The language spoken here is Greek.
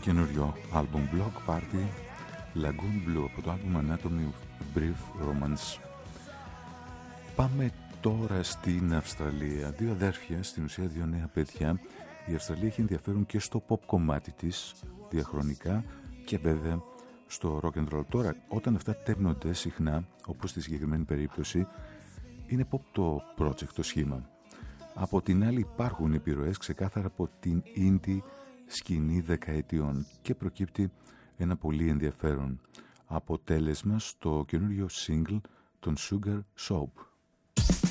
καινούριο άλμπουμ Block Party, Lagoon Blue, από το άλμπουμ Anatomy of Brief Romance. Πάμε τώρα στην Αυστραλία. Δύο αδέρφια, στην ουσία δύο νέα παιδιά. Η Αυστραλία έχει ενδιαφέρον και στο pop κομμάτι της διαχρονικά και βέβαια στο rock and roll. Τώρα, όταν αυτά τέμνονται συχνά, όπως στη συγκεκριμένη περίπτωση, είναι pop το project, το σχήμα. Από την άλλη υπάρχουν επιρροές ξεκάθαρα από την indie σκηνή δεκαετιών και προκύπτει ένα πολύ ενδιαφέρον αποτέλεσμα στο καινούριο single των Sugar Soap.